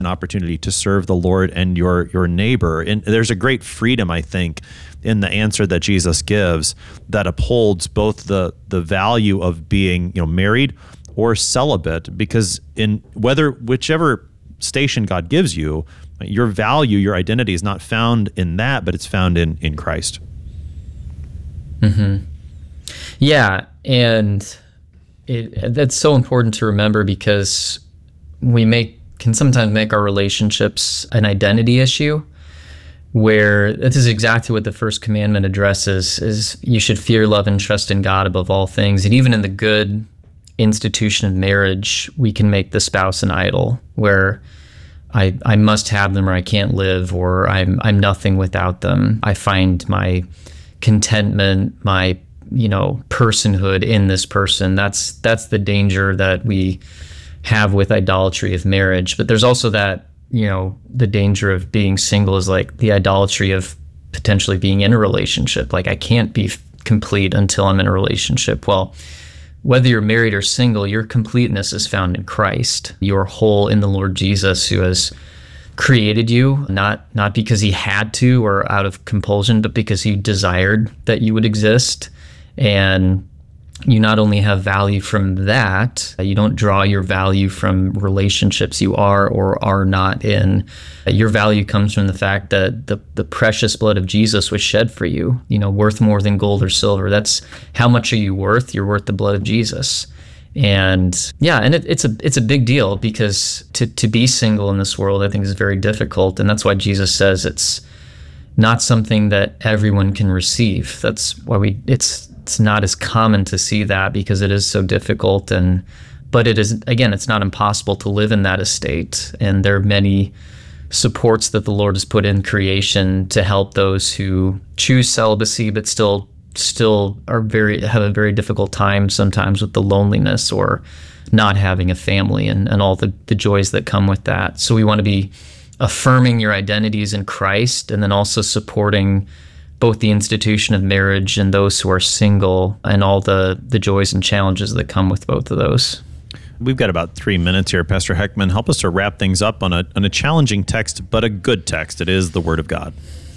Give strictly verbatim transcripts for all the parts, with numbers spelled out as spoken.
an opportunity to serve the Lord and your your neighbor. And there's a great freedom, I think, in the answer that Jesus gives that upholds both the the value of being, you know, married or celibate, because in whether whichever station God gives you, your value, your identity is not found in that, but it's found in in Christ. Mm-hmm. Yeah, and it, that's so important to remember, because we make can sometimes make our relationships an identity issue, where this is exactly what the first commandment addresses, is you should fear, love, and trust in God above all things. And even in the good institution of marriage, we can make the spouse an idol, where I I must have them or I can't live, or I'm I'm nothing without them. I find my contentment, my you know personhood in this person. That's that's the danger that we have with idolatry of marriage. But there's also that, you know, the danger of being single is like the idolatry of potentially being in a relationship. Like, I can't be f- complete until I'm in a relationship. Well, whether you're married or single, your completeness is found in Christ. You're whole in the Lord Jesus, who has created you, not not because he had to or out of compulsion, but because he desired that you would exist. And you not only have value from that, you don't draw your value from relationships you are or are not in. Your value comes from the fact that the, the precious blood of Jesus was shed for you, you know, worth more than gold or silver. That's how much are you worth? You're worth the blood of Jesus. And yeah, and it, it's a it's a big deal, because to, to be single in this world, I think, is very difficult. And that's why Jesus says it's not something that everyone can receive. That's why we it's It's not as common to see that, because it is so difficult. And but it is, again, it's not impossible to live in that estate. And there are many supports that the Lord has put in creation to help those who choose celibacy, but still still are very have a very difficult time sometimes with the loneliness or not having a family and, and all the, the joys that come with that. So we want to be affirming your identities in Christ, and then also supporting both the institution of marriage and those who are single, and all the, the joys and challenges that come with both of those. We've got about three minutes here. Pastor Heckman, help us to wrap things up on a on a challenging text, but a good text. It is the Word of God.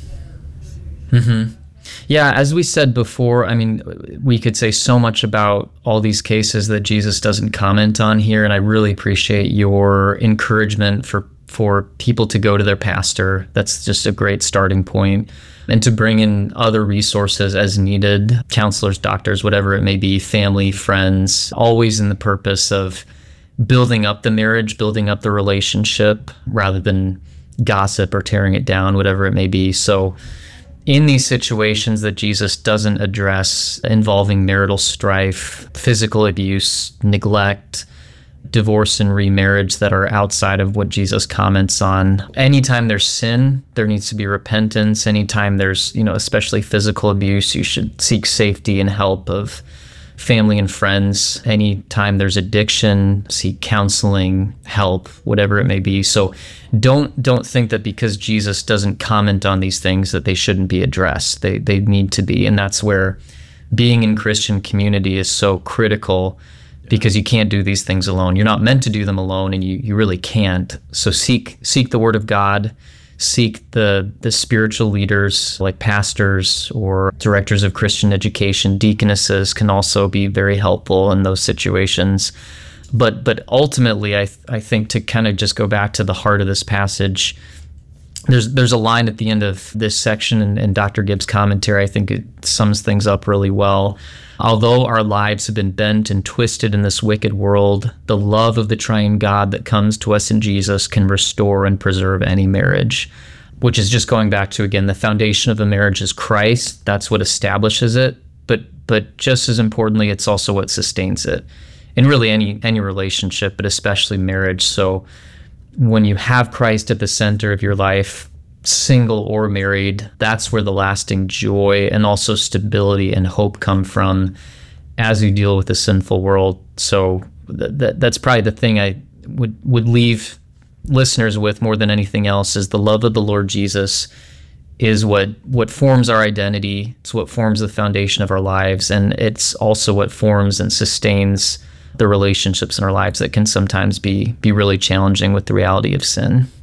Mm-hmm. Yeah, as we said before, I mean, we could say so much about all these cases that Jesus doesn't comment on here, and I really appreciate your encouragement for for people to go to their pastor. That's just a great starting point. And to bring in other resources as needed, counselors, doctors, whatever it may be, family, friends, always in the purpose of building up the marriage, building up the relationship, rather than gossip or tearing it down, whatever it may be. So in these situations that Jesus doesn't address, involving marital strife, physical abuse, neglect, divorce and remarriage that are outside of what Jesus comments on. Anytime there's sin, there needs to be repentance. Anytime there's, you know, especially physical abuse, you should seek safety and help of family and friends. Anytime there's addiction, seek counseling, help, whatever it may be. So don't don't think that because Jesus doesn't comment on these things that they shouldn't be addressed. They they need to be, and that's where being in Christian community is so critical. Because you can't do these things alone. You're not meant to do them alone, and you, you really can't. So seek seek the Word of God, seek the the spiritual leaders like pastors or directors of Christian education. Deaconesses can also be very helpful in those situations. But but ultimately, I I think, to kind of just go back to the heart of this passage, there's there's a line at the end of this section in, in Doctor Gibbs' commentary. I think it sums things up really well. Although our lives have been bent and twisted in this wicked world, the love of the triune God that comes to us in Jesus can restore and preserve any marriage, which is just going back to, again, the foundation of a marriage is Christ. That's what establishes it. But but just as importantly, it's also what sustains it. In really any any relationship, but especially marriage. So when you have Christ at the center of your life, single or married, that's where the lasting joy and also stability and hope come from as you deal with the sinful world. So th- th- that's probably the thing I would, would leave listeners with more than anything else, is the love of the Lord Jesus is what, what forms our identity. It's what forms the foundation of our lives. And it's also what forms and sustains the relationships in our lives that can sometimes be be really challenging with the reality of sin.